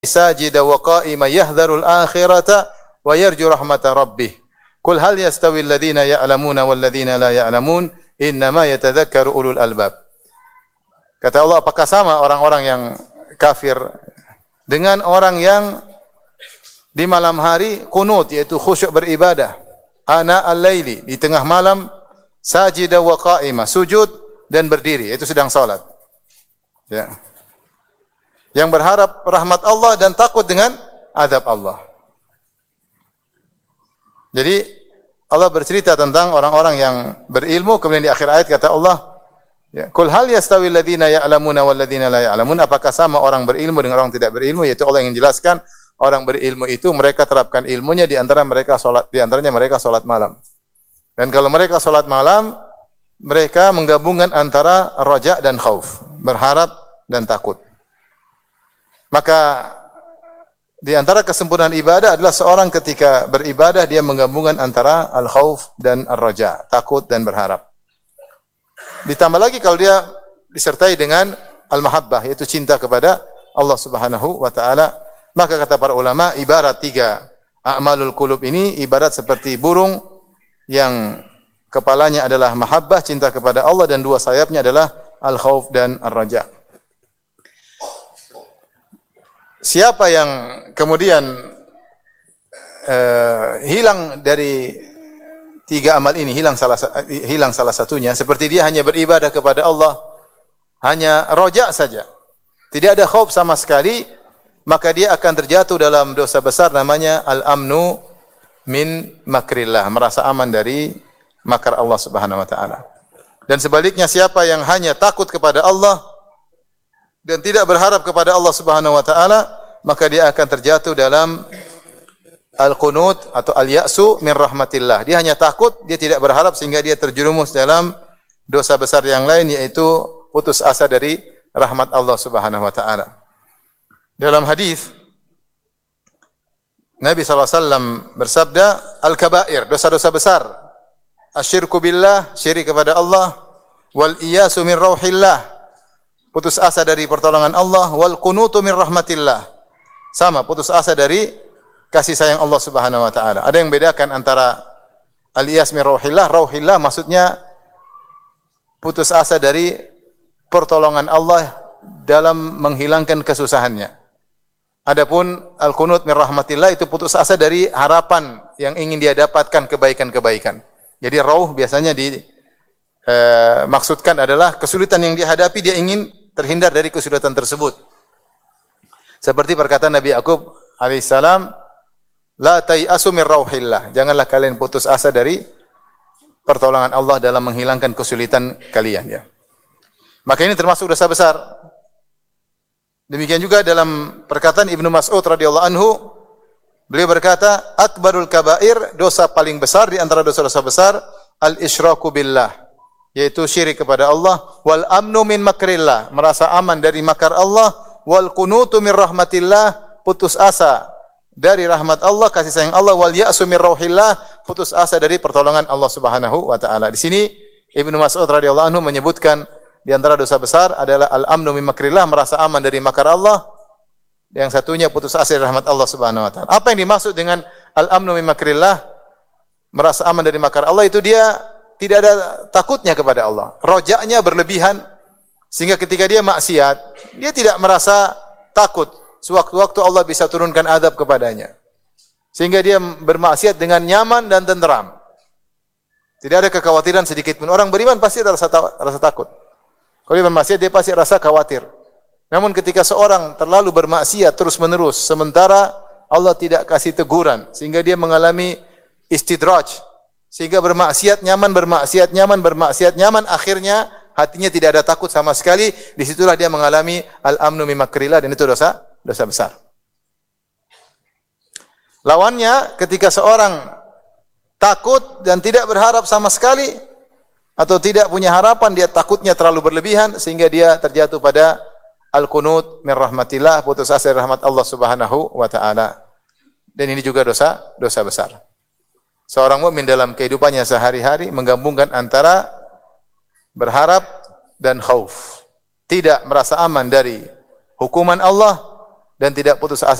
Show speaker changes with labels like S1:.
S1: sajida wa qa'ima yahdharul akhirata wa yarju rahmata rabbih. Qul hal yastawi alladhina ya'lamuna wal ladzina la ya'lamun innama yatadhakkaru ulul albab. Kata Allah, apakah sama orang-orang yang kafir dengan orang yang di malam hari kunut, yaitu khusyuk beribadah, ana al-laili, di tengah malam, sajida wa qa'ima, sujud dan berdiri, itu sedang salat. Ya. Yang berharap rahmat Allah dan takut dengan azab Allah. Jadi Allah bercerita tentang orang-orang yang berilmu, kemudian di akhir ayat kata Allah, ya, Qul hal yastawi alladhina ya'lamuna wal ladzina la ya'lamun, apakah sama orang berilmu dengan orang tidak berilmu? Yaitu Allah yang menjelaskan orang berilmu itu mereka terapkan ilmunya di antaranya mereka salat malam. Dan kalau mereka salat malam, mereka menggabungkan antara raja dan khauf, berharap dan takut. Maka di antara kesempurnaan ibadah adalah seorang ketika beribadah dia menggabungkan antara al-khauf dan ar-raja, takut dan berharap. Ditambah lagi kalau dia disertai dengan al-mahabbah, yaitu cinta kepada Allah Subhanahu wa taala. Maka kata para ulama, ibarat tiga a'malul qulub ini ibarat seperti burung yang kepalanya adalah mahabbah, cinta kepada Allah, dan dua sayapnya adalah al-khauf dan ar-raja. Siapa yang kemudian hilang dari tiga amal ini, hilang salah satunya, seperti dia hanya beribadah kepada Allah, hanya roja saja, tidak ada khauf sama sekali, maka dia akan terjatuh dalam dosa besar namanya al-amnu min makrillah, merasa aman dari makar Allah Subhanahu wa taala. Dan sebaliknya, siapa yang hanya takut kepada Allah dan tidak berharap kepada Allah Subhanahu wa taala, maka dia akan terjatuh dalam al-qunut atau al-ya'su min rahmatillah. Dia hanya takut, dia tidak berharap, sehingga dia terjerumus dalam dosa besar yang lain, yaitu putus asa dari rahmat Allah Subhanahu wa taala. Dalam hadis Nabi SAW bersabda, al-kaba'ir, dosa-dosa besar, asyirku billah, syirik kepada Allah, wal iyasu min rauhillah, putus asa dari pertolongan Allah, wal qunutu min rahmatillah, sama putus asa dari kasih sayang Allah Subhanahu wa taala. Ada yang bedakan antara al-iyas min rauhillah, rauhillah maksudnya putus asa dari pertolongan Allah dalam menghilangkan kesusahannya. Adapun al-qunut min rahmatillah itu putus asa dari harapan yang ingin dia dapatkan kebaikan-kebaikan. Jadi rauh biasanya maksudkan adalah kesulitan yang dihadapi, dia ingin terhindar dari kesulitan tersebut. Seperti perkataan Nabi Yakub alaihissalam, la tai'asu min rauhillah, janganlah kalian putus asa dari pertolongan Allah dalam menghilangkan kesulitan kalian, ya. Maka ini termasuk dosa besar. Demikian juga dalam perkataan Ibnu Mas'ud radhiyallahu anhu, beliau berkata, akbarul kabair, dosa paling besar di antara dosa-dosa besar, al-isyraku billah, yaitu syirik kepada Allah, wal amnu min makrillah, merasa aman dari makar Allah, wal qunutu min rahmatillah, putus asa dari rahmat Allah, kasih sayang Allah, wal ya'su min rauhillah, putus asa dari pertolongan Allah Subhanahu wa taala. Di sini Ibnu Mas'ud radhiyallahu anhu menyebutkan di antara dosa besar adalah al-amnu min makrillah, merasa aman dari makar Allah. Yang satunya putus asa dari rahmat Allah Subhanahu wa taala. Apa yang dimaksud dengan al-amnu min makrillah, merasa aman dari makar Allah, itu dia tidak ada takutnya kepada Allah. Rojaknya berlebihan, sehingga ketika dia maksiat, dia tidak merasa takut. Sewaktu-waktu Allah bisa turunkan azab kepadanya. Sehingga dia bermaksiat dengan nyaman dan tenteram. Tidak ada kekhawatiran sedikit pun. Orang beriman pasti ada rasa takut. Kalau dia bermaksiat, dia pasti rasa khawatir. Namun ketika seorang terlalu bermaksiat terus-menerus, sementara Allah tidak kasih teguran, sehingga dia mengalami istidraj, sehingga bermaksiat nyaman, akhirnya hatinya tidak ada takut sama sekali, disitulah dia mengalami al-amnu min makrillah, dan itu dosa besar. Lawannya, ketika seorang takut dan tidak berharap sama sekali, atau tidak punya harapan, dia takutnya terlalu berlebihan, sehingga dia terjatuh pada al-qunut min rahmatillah, putus asa dari rahmat Allah Subhanahu wa taala. Dan ini juga dosa besar. Seorang mukmin dalam kehidupannya sehari-hari menggabungkan antara berharap dan khauf. Tidak merasa aman dari hukuman Allah dan tidak putus asa